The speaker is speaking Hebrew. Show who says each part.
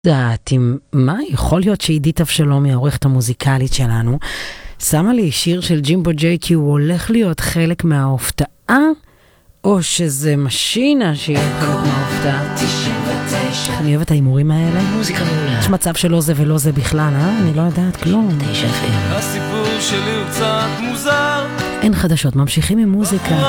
Speaker 1: עם מה יכול להיות שעידית אבשלומי, העורכת המוזיקלית שלנו, שמה לי שיר של ג'ימבו ג'יי כי הוא הולך להיות חלק מההופתעה, או שזה משינה שהיא חלק מההופתעה.
Speaker 2: 99.
Speaker 1: אני אוהבת האימורים האלה.
Speaker 2: מוזיקה מעולה.
Speaker 1: יש מצב שלא זה ולא זה בכלל, אני לא יודעת כלום.
Speaker 2: 9 FM.
Speaker 3: הסיפור שלי הוא קצת מוזר.
Speaker 1: אין חדשות, ממשיכים עם מוזיקה.